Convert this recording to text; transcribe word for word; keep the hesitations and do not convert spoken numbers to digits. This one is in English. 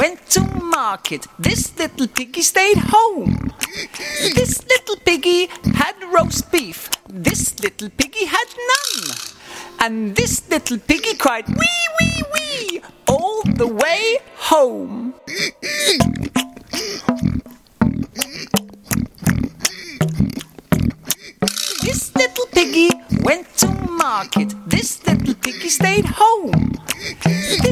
went to market. This little piggy stayed home. This little piggy had roast beef. This little piggy had none. And this little piggy cried wee, wee, wee all the way home. This little piggy went to market. This little piggy stayed home. This